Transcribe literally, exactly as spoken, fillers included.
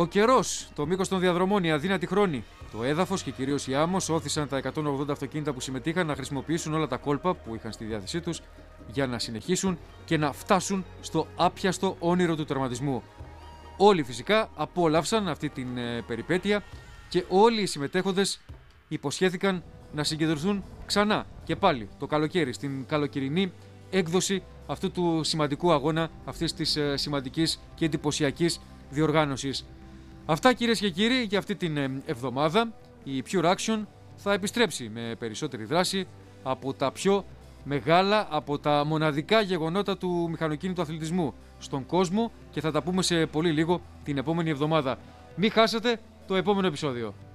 Ο καιρός, το μήκος των διαδρομών, οι αδύνατοι χρόνοι, το έδαφος και κυρίως η άμμος όθησαν τα εκατόν ογδόντα αυτοκίνητα που συμμετείχαν να χρησιμοποιήσουν όλα τα κόλπα που είχαν στη διάθεσή τους για να συνεχίσουν και να φτάσουν στο άπιαστο όνειρο του τερματισμού. Όλοι φυσικά απόλαυσαν αυτή την ε, περιπέτεια και όλοι οι συμμετέχοντες υποσχέθηκαν να συγκεντρωθούν ξανά και πάλι το καλοκαίρι στην καλοκαιρινή έκδοση αυτού του σημαντικού αγώνα, αυτής της ε, σημαντικής και εντυπωσιακής διοργάνωσης. Αυτά, κυρίες και κύριοι, για αυτή την ε, εβδομάδα. Η Pure Action θα επιστρέψει με περισσότερη δράση από τα πιο μεγάλα, από τα μοναδικά γεγονότα του μηχανοκίνητου αθλητισμού στον κόσμο και θα τα πούμε σε πολύ λίγο την επόμενη εβδομάδα. Μην χάσετε το επόμενο επεισόδιο.